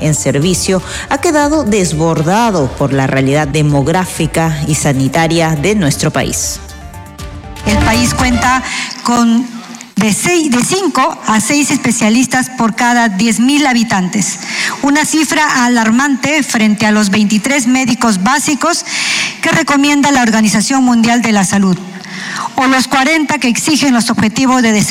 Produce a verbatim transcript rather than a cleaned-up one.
en servicio ha quedado desbordado por la realidad demográfica y sanitaria de nuestro país. El país cuenta con de cinco a seis especialistas por cada diez mil habitantes, una cifra alarmante frente a los veintitrés médicos básicos que recomienda la Organización Mundial de la Salud, o los cuarenta que exigen los objetivos de desarrollo